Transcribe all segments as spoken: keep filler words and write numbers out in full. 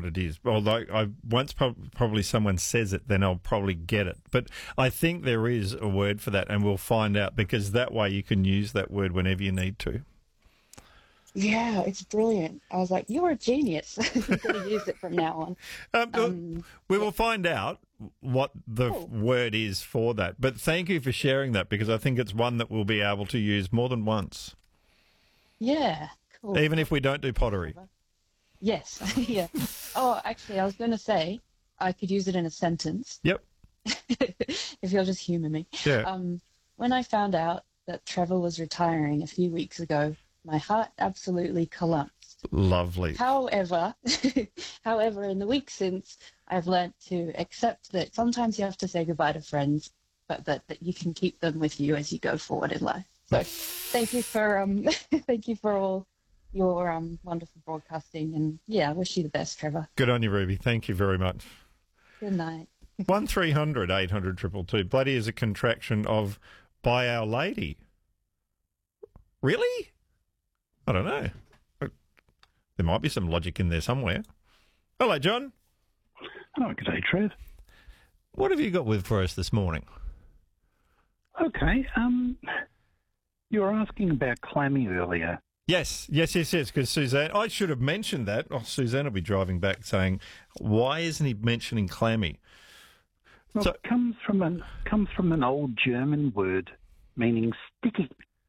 what it is. Although I once prob- probably someone says it, then I'll probably get it. But I think there is a word for that, and we'll find out, because that way you can use that word whenever you need to. Yeah, it's brilliant. I was like, you're a genius. You've got to use it from now on. Um, Um, we will find out what the Cool. word is for that. But thank you for sharing that, because I think it's one that we'll be able to use more than once, Yeah, cool. even if we don't do pottery. Yes, yeah. Oh, actually, I was going to say I could use it in a sentence Yep. if you'll just humour me. Yeah. Um, when I found out that Trevor was retiring a few weeks ago, my heart absolutely collapsed. Lovely. However, however, in the weeks since, I've learnt to accept that sometimes you have to say goodbye to friends, but that, that you can keep them with you as you go forward in life. So, thank you for um, thank you for all your um wonderful broadcasting, and yeah, I wish you the best, Trevor. Good on you, Ruby. Thank you very much. Good night. one three hundred eight hundred two two two. Bloody is a contraction of By Our Lady. Really? I don't know. There might be some logic in there somewhere. Hello, John. Oh, good day, Trev. What have you got with for us this morning? Okay, um, you were asking about clammy earlier. Yes, yes, yes, yes, because Suzanne, I should have mentioned that. Oh, Suzanne will be driving back saying, why isn't he mentioning clammy? Well, So- it comes from an comes from an old German word meaning sticky.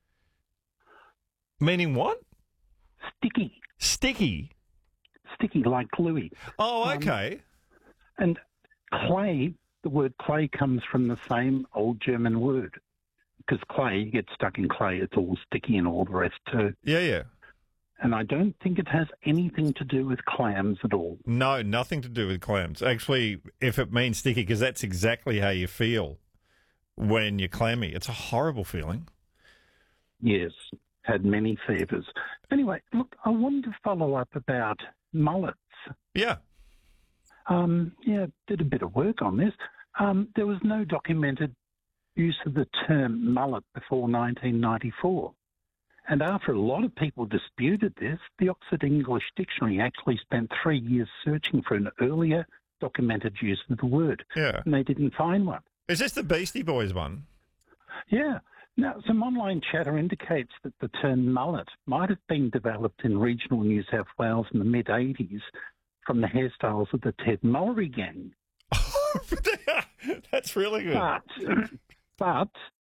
Meaning what? Sticky. Sticky. Sticky, like gluey. Oh, Um, okay. And clay, the word clay comes from the same old German word. Because clay, you get stuck in clay, it's all sticky and all the rest too. Yeah, yeah. And I don't think it has anything to do with clams at all. No, nothing to do with clams. Actually, if it means sticky, because that's exactly how you feel when you're clammy. It's a horrible feeling. Yes, had many fevers. Anyway, look, I wanted to follow up about mullets. Yeah. Um, yeah, did a bit of work on this. Um, there was no documented use of the term mullet before nineteen ninety-four. And after a lot of people disputed this, the Oxford English Dictionary actually spent three years searching for an earlier documented use of the word. Yeah. And they didn't find one. Is this the Beastie Boys one? Yeah. Now, some online chatter indicates that the term mullet might have been developed in regional New South Wales in the mid-eighties from the hairstyles of the Ted Mullery gang. That's really good. But, but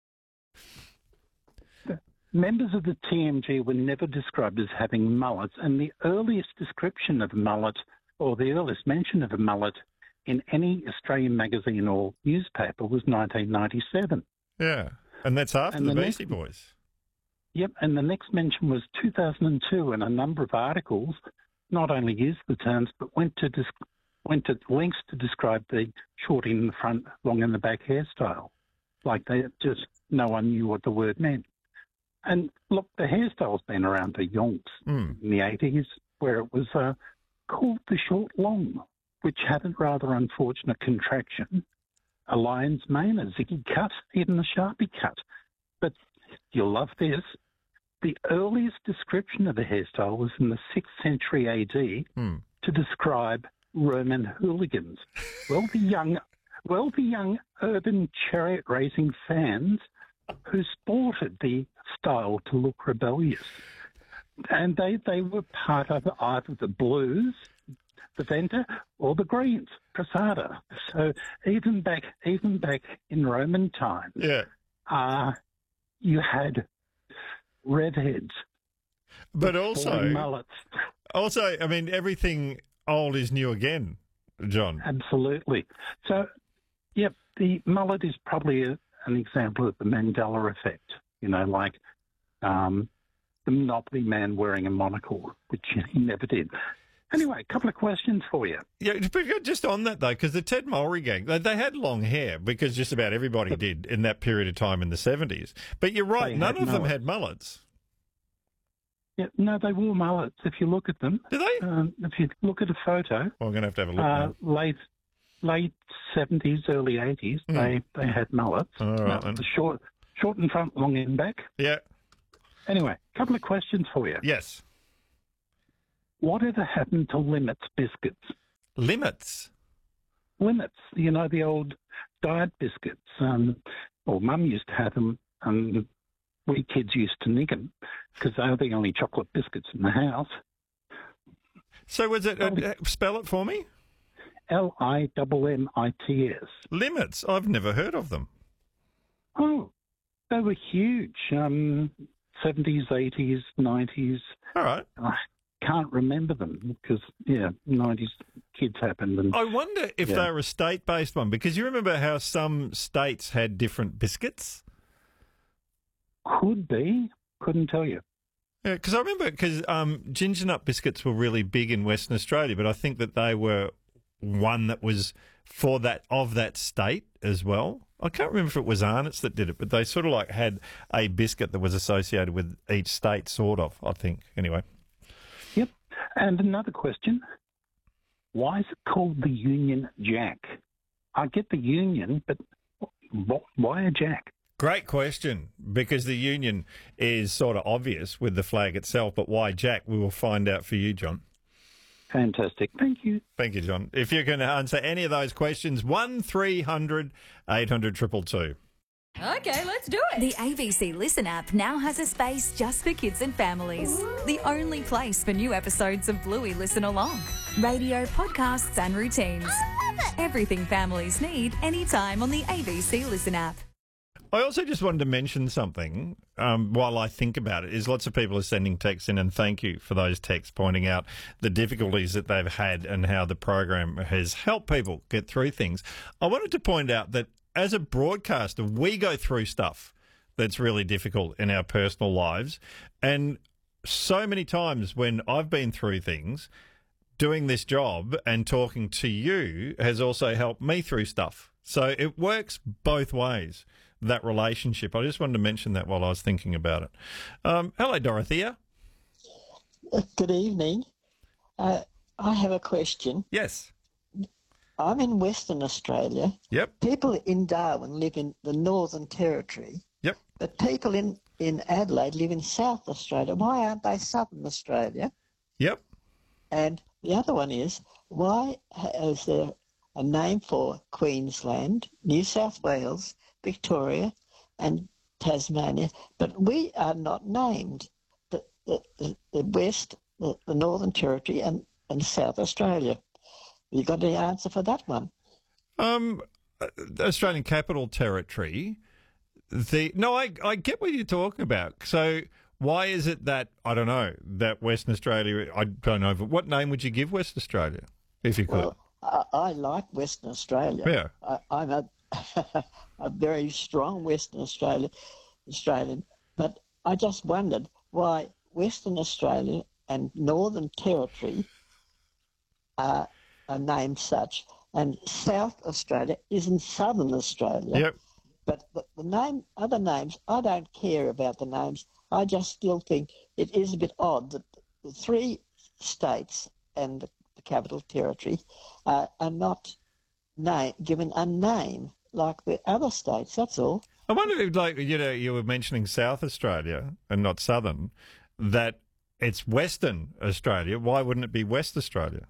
the members of the T M G were never described as having mullets, and the earliest description of a mullet, or the earliest mention of a mullet in any Australian magazine or newspaper was nineteen ninety-seven. Yeah. And that's after And the the Beastie next- Boys. Yep, and the next mention was two thousand two, and a number of articles not only used the terms but went to dis- went to lengths to describe the short in the front, long in the back hairstyle. Like they just no one knew what the word meant. And look, the hairstyle's been around for yonks Mm. in the eighties, where it was uh, called the short long, which had a rather unfortunate contraction. A lion's mane, a ziggy cut, even a sharpie cut. But you'll love this. The earliest description of the hairstyle was in the sixth century A D Mm. to describe Roman hooligans, wealthy young, wealthy young urban chariot racing fans who sported the style to look rebellious. And they, they were part of either the blues, the Venta, or the Greens, Prasada. So even back even back in Roman times, Yeah. uh, you had redheads, But with also, flowing mullets. also, I mean, everything old is new again, John. Absolutely. So, yep, the mullet is probably a, an example of the Mandela effect. You know, like um, the Monopoly man wearing a monocle, which he never did. Anyway, a couple of questions for you. Yeah, but just on that though, because the Ted Mullery gang, they, they had long hair because just about everybody did in that period of time in the seventies. But you're right, They none had of them mullets. had mullets. Yeah, no, they wore mullets. If you look at them, Do they? um, if you look at a photo, Well, I'm going to have to have a look uh, now. late late seventies, early eighties, Mm. they they had mullets. All right, No, then. short, short in front, long in back. Yeah, Anyway, a couple of questions for you. yes. Whatever happened to Limit's biscuits? Limits. Limits, you know, the old diet biscuits. Um, well, Mum used to have them, and we kids used to nick them because they were the only chocolate biscuits in the house. So was it, uh, spell it for me? L I M M I T S. Limits. I've never heard of them. Oh, they were huge. Um, seventies, eighties, nineties. All right. I can't remember them because, yeah, nineties kids happened. And I wonder if yeah. they were a state-based one, because you remember how some states had different biscuits? Could be. Couldn't tell you. Yeah, because I remember, because um, ginger nut biscuits were really big in Western Australia, but I think that they were one that was for that, of that state as well. I can't remember if it was Arnott's that did it, but they sort of like had a biscuit that was associated with each state, sort of, I think. Anyway. Yep. And another question. Why is it called the Union Jack? I get the Union, but why a Jack? Great question, because the Union is sort of obvious with the flag itself, but why Jack? We will find out for you, John. Fantastic. Thank you. Thank you, John. If you can answer any of those questions, one three hundred eight hundred two two two. Okay, let's do it. The A B C Listen app now has a space just for kids and families. The only place for new episodes of Bluey Listen Along. Radio, podcasts and routines. I love it. Everything families need anytime on the A B C Listen app. I also just wanted to mention something um, while I think about it, is lots of people are sending texts in, and thank you for those texts pointing out the difficulties that they've had and how the program has helped people get through things. I wanted to point out that as a broadcaster, we go through stuff that's really difficult in our personal lives. And so many times when I've been through things, doing this job and talking to you has also helped me through stuff. So it works both ways, that relationship. I just wanted to mention that while I was thinking about it. Um, hello, Dorothea. Good evening. Uh, I have a question. Yes. I'm in Western Australia. Yep. People in Darwin live in the Northern Territory. Yep. But people in, in Adelaide live in South Australia. Why aren't they Southern Australia? Yep. And the other one is, why is there a name for Queensland, New South Wales, Victoria and Tasmania, but we are not named? The, the, the, the West, the, the Northern Territory and, and South Australia. You got any answer for that one? Um, Australian Capital Territory. The no, I I get what you're talking about. So why is it that, I don't know, that Western Australia, I don't know, but what name would you give Western Australia if you could? Well, I, I like Western Australia. Yeah. I, I'm a a very strong Western Australia Australian, but I just wondered why Western Australia and Northern Territory are, are named such, and South Australia isn't Southern Australia. Yep. But the, the name, other names, I don't care about the names. I just still think it is a bit odd that the three states and the, the Capital Territory uh, are not name, given a name like the other states. That's all. I wonder if, like, you know, you were mentioning South Australia and not Southern, that it's Western Australia. Why wouldn't it be West Australia?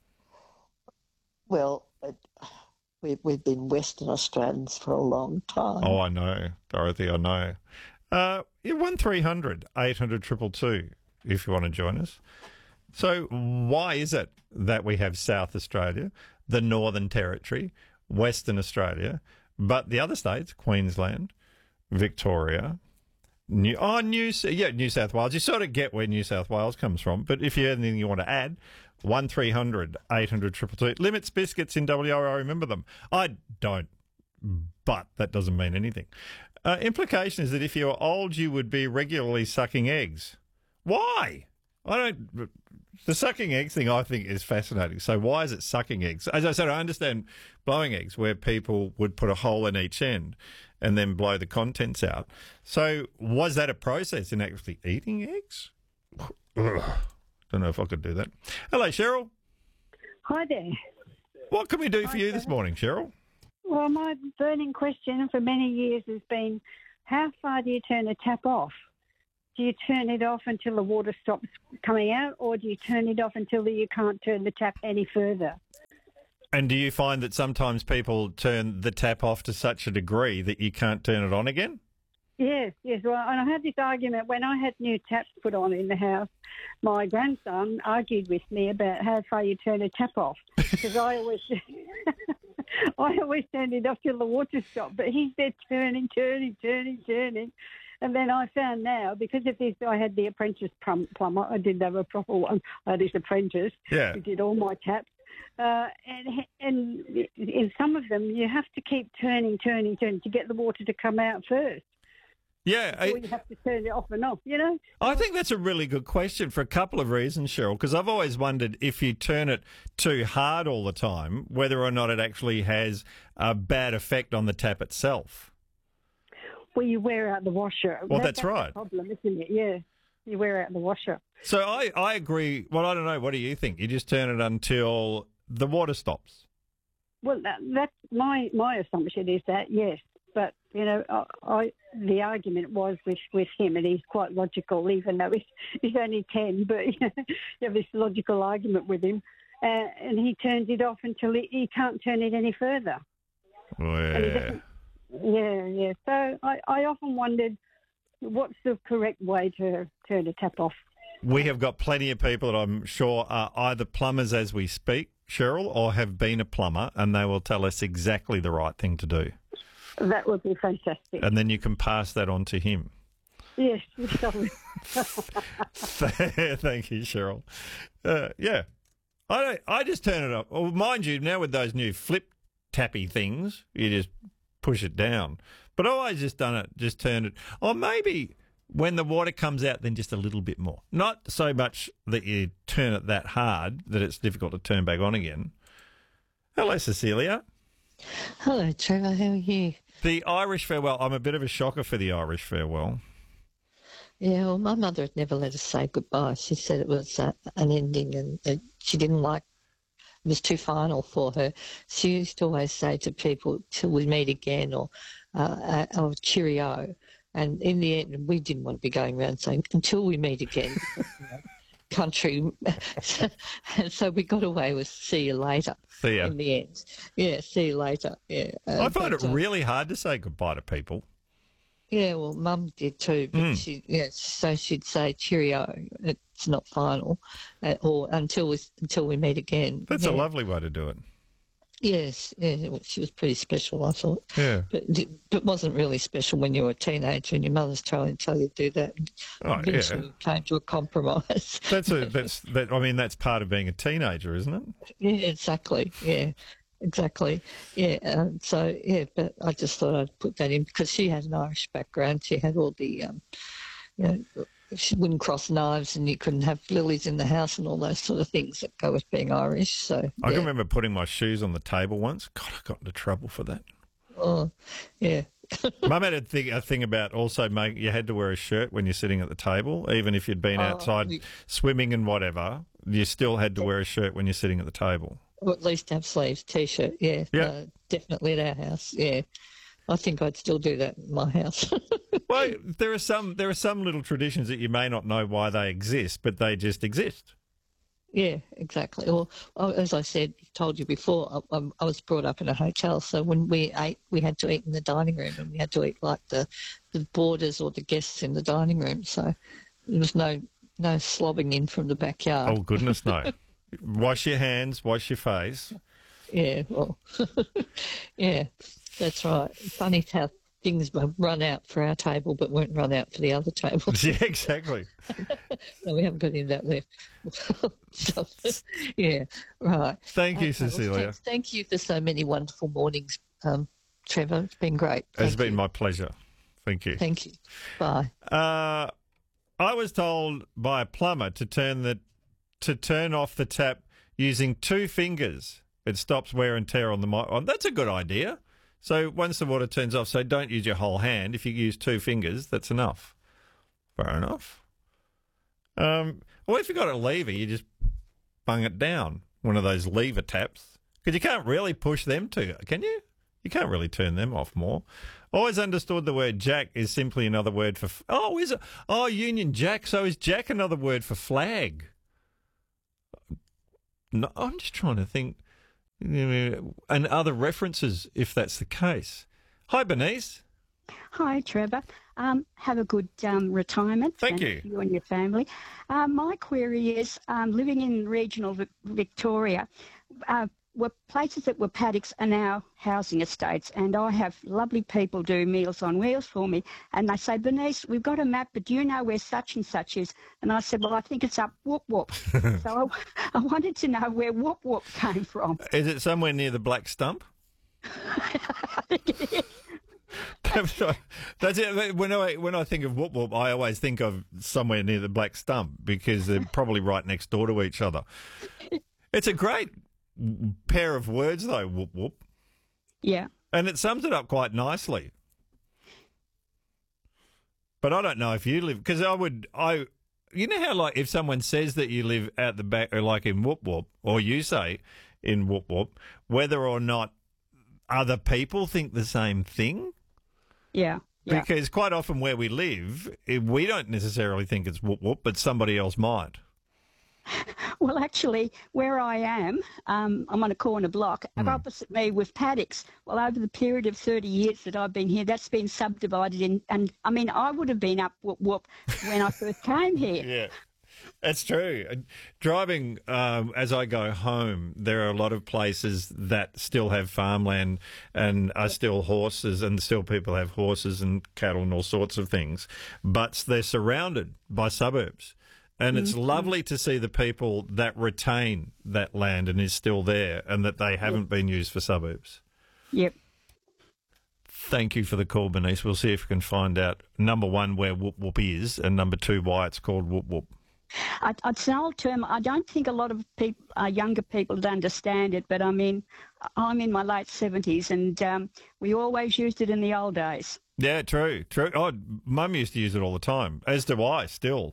Well, it, we've, we've been Western Australians for a long time. Oh, I know, Dorothy, I know. Uh, yeah, one three hundred eight hundred two two two if you want to join us. So why is it that we have South Australia, the Northern Territory, Western Australia, but the other states, Queensland, Victoria, New, oh, New, yeah, New South Wales. You sort of get where New South Wales comes from, but if you have anything you want to add, one three hundred eight hundred two two two. Limits biscuits in W A, I remember them. I don't, but that doesn't mean anything. Uh, implication is that if you were old, you would be regularly sucking eggs. Why? I don't. The sucking eggs thing, I think, is fascinating. So why is it sucking eggs? As I said, I understand blowing eggs, where people would put a hole in each end and then blow the contents out. So was that a process in actually eating eggs? Ugh. Don't know if I could do that. Hello, Cheryl. Hi there. What can we do for Hi, you Sarah. this morning, Cheryl? Well, my burning question for many years has been, how far do you turn the tap off? Do you turn it off until the water stops coming out, or do you turn it off until you can't turn the tap any further? And do you find that sometimes people turn the tap off to such a degree that you can't turn it on again? Yes, yes. Well, and I had this argument when I had new taps put on in the house. My grandson argued with me about how far you turn a tap off because I always, I always turned it off till the water stopped. But he said turning, turning, turning, turning, and then I found now because of this, I had the apprentice plum- plumber. I didn't have a proper one. I had his apprentice Yeah. who did all my taps. Uh, and and in some of them, you have to keep turning, turning, turning to get the water to come out first. Yeah, I, Or you have to turn it off and off, you know? I think that's a really good question for a couple of reasons, Cheryl, because I've always wondered if you turn it too hard all the time, whether or not it actually has a bad effect on the tap itself. Well, you wear out the washer. Well, That- that's right. the problem, isn't it? Yeah, you wear out the washer. So I, I agree. Well, I don't know. What do you think? You just turn it until the water stops. Well, that, that's my my assumption is that, yes. But, you know, I, I the argument was with, with him, and he's quite logical, even though he's, he's only ten, but you, know, you have this logical argument with him, uh, and he turns it off until he, he can't turn it any further. And he Yeah. doesn't- Yeah, yeah. So I, I often wondered, what's the correct way to turn a tap off? We have got plenty of people that I'm sure are either plumbers as we speak, Cheryl, or have been a plumber, and they will tell us exactly the right thing to do. That would be fantastic. And then you can pass that on to him. Yes, yes, I would. Thank you, Cheryl. Uh, yeah, I don't, I just turn it up. Well, mind you, now with those new flip tappy things, you just push it down. But I've always just done it, just turned it. Or maybe when the water comes out, then just a little bit more. Not so much that you turn it that hard that it's difficult to turn back on again. Hello, Cecilia. Hello, Trevor. How are you? The Irish farewell. I'm a bit of a shocker for the Irish farewell. Yeah, well, my mother had never let us say goodbye. She said it was uh, an ending, and uh, she didn't like it was too final for her. She used to always say to people, "Till we meet again," or uh, uh, or "Cheerio." And in the end, we didn't want to be going around saying, "Until we meet again." Country, and so we got away with "see you later." See ya. In the end, yeah, see you later. Yeah, uh, I find but, it uh, really hard to say goodbye to people. Yeah, well, Mum did too, but Mm. she, yeah, so she'd say cheerio. It's not final, uh, or until we until we meet again. That's yeah. a lovely way to do it. Yes, yeah, well, she was pretty special, I thought. Yeah. But it but wasn't really special when you were a teenager and your mother's trying to tell you to do that. And Oh, yeah. eventually we came to a compromise. That's a that's that. I mean, that's part of being a teenager, isn't it? Yeah, exactly. Yeah, exactly. Yeah. Um, so yeah, but I just thought I'd put that in because she had an Irish background. She had all the, um, you know, she wouldn't cross knives, and you couldn't have lilies in the house, and all those sort of things that go with being Irish. So I yeah. can remember putting my shoes on the table once. God, I got into trouble for that. Oh, yeah. Mum had a thing, a thing about also make you had to wear a shirt when you're sitting at the table, even if you'd been Oh, outside we- swimming and whatever. You still had to wear a shirt when you're sitting at the table. Or at least have sleeves, t-shirt. Yeah, Yeah. uh, definitely at our house. Yeah, I think I'd still do that in my house. Well, there are some there are some little traditions that you may not know why they exist, but they just exist. Yeah, exactly. Well, oh, as I said, told you before, I, I was brought up in a hotel, so when we ate, we had to eat in the dining room, and we had to eat like the, the boarders or the guests in the dining room. So there was no no slobbing in from the backyard. Oh goodness, no! Wash your hands, wash your face. Yeah, well, yeah, that's right. Funny how things run out for our table, but won't run out for the other table. Yeah, exactly. No, we haven't got any of that left. So, yeah, right. Thank you, Okay, well, Cecilia. thanks- thank you for so many wonderful mornings, um, Trevor. It's been great. It's Thank been you. my pleasure. Thank you. Thank you. Bye. Uh, I was told by a plumber to turn the to turn off the tap using two fingers. It stops wear and tear on the mic. Oh, that's a good idea. So once the water turns off, so don't use your whole hand. If you use two fingers, that's enough. Fair enough. Um, well, if you've got a lever, you just bung it down. One of those lever taps. Because you can't really push them to, can you? You can't really turn them off more. Always understood the word jack is simply another word for... F- oh, is it? Oh, Union Jack. So is jack another word for flag? No, I'm just trying to think. and other references if that's the case. Hi, Bernice. Hi, Trevor. Um, have a good um, retirement. Thank and you. You and your family. Uh, my query is, um, living in regional Vic- Victoria, uh, were places that were paddocks are now housing estates, and I have lovely people do Meals on Wheels for me, and they say, Bernice, we've got a map, but do you know where such and such is? And I said, well, I think it's up Whoop Whoop. So I, I wanted to know where Whoop Whoop came from. Is it somewhere near the Black Stump? I think it is. That's it. When I when I think of Whoop Whoop, I always think of somewhere near the Black Stump because they're probably right next door to each other. It's a great pair of words, though, Whoop Whoop. Yeah. And it sums it up quite nicely. But I don't know if you live, because I would, I, you know how, like, if someone says that you live out the back, or like in Whoop Whoop, or you say in Whoop Whoop, whether or not other people think the same thing? Yeah. Yeah. Because quite often where we live, eh, we don't necessarily think it's Whoop Whoop, but somebody else might. Well, actually, where I am, um, I'm on a corner block, and opposite me with paddocks. Well, over the period of thirty years that I've been here, that's been subdivided in, and I mean, I would have been up Whoop Whoop when I first came here. Yeah. That's true. Driving, um, as I go home, there are a lot of places that still have farmland and are still horses, and still people have horses and cattle and all sorts of things, but they're surrounded by suburbs. And it's mm-hmm. lovely to see the people that retain that land and is still there, and that they haven't yep. been used for suburbs. Yep. Thank you for the call, Bernice. We'll see if we can find out, number one, where Whoop Whoop is, and number two, why it's called Whoop Whoop. I, it's an old term. I don't think a lot of people, uh, younger people understand it, but I mean, I'm in my late seventies, and um, we always used it in the old days. Yeah, true, true. Oh, Mum used to use it all the time, as do I still.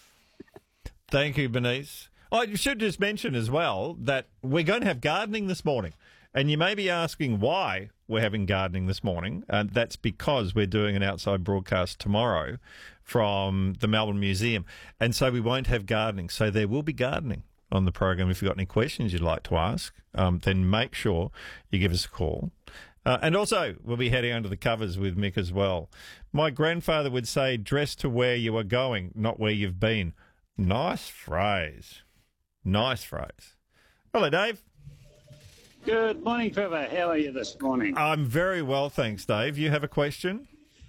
Thank you, Bernice. I should just mention as well that we're going to have gardening this morning. And you may be asking why we're having gardening this morning. And that's because we're doing an outside broadcast tomorrow from the Melbourne Museum. And so we won't have gardening. So there will be gardening on the program. If you've got any questions you'd like to ask, um, then make sure you give us a call. Uh, and also, we'll be heading under the covers with Mick as well. My grandfather would say, dress to where you are going, not where you've been. Nice phrase. Nice phrase. Hello, Dave. Good morning, Trevor. How are you this morning? I'm very well, thanks, Dave. You have a question?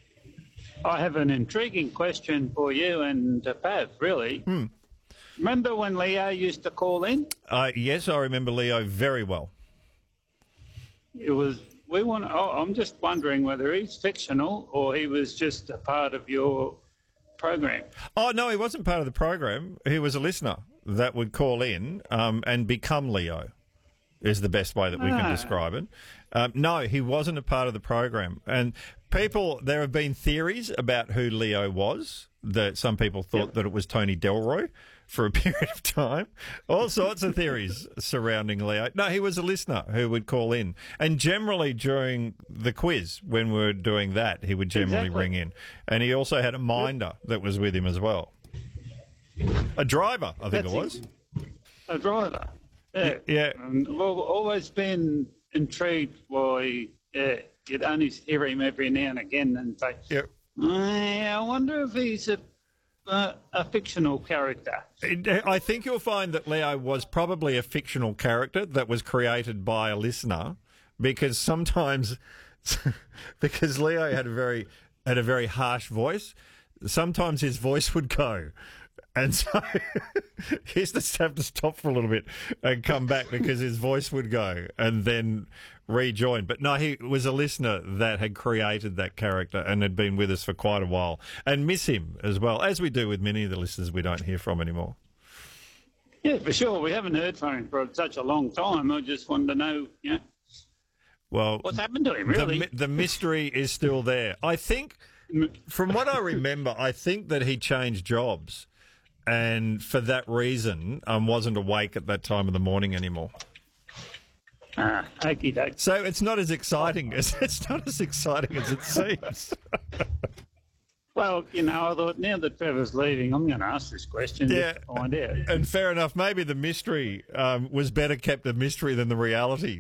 I have an intriguing question for you and uh, Pav, really. Hmm. Remember when Leo used to call in? Uh, yes, I remember Leo very well. It was... We want. Oh, I'm just wondering whether he's fictional or he was just a part of your program. Oh, no, he wasn't part of the program. He was a listener that would call in um, and become Leo, is the best way that we ah. can describe it. Um, no, he wasn't a part of the program. And people, there have been theories about who Leo was, that some people thought yep. that it was Tony Delroy for a period of time. All sorts of theories surrounding Leo. No, he was a listener who would call in. And generally during the quiz, when we were doing that, he would generally exactly. ring in. And he also had a minder that was with him as well. A driver, I think That's it was. A driver. Yeah. Yeah. And I've always been intrigued why yeah, you'd only hear him every now and again and say, yep. I wonder if he's a Uh, a fictional character. I think you'll find that Leo was probably a fictional character that was created by a listener, because sometimes, because Leo had a very had a very harsh voice, sometimes his voice would go. And so he used to have to stop for a little bit and come back because his voice would go and then rejoin. But no, he was a listener that had created that character and had been with us for quite a while, and miss him as well, as we do with many of the listeners we don't hear from anymore. Yeah, for sure. We haven't heard from him for such a long time. I just wanted to know, you know, well, what's happened to him, really. The, the mystery is still there. I think, from what I remember, I think that he changed jobs. And for that reason, um, wasn't awake at that time of the morning anymore. Ah, okie doke. So it's not as exciting as it's not as exciting as it seems. Well, you know, I thought now that Trevor's leaving, I'm going to ask this question yeah, to find out. And fair enough. Maybe the mystery um, was better kept a mystery than the reality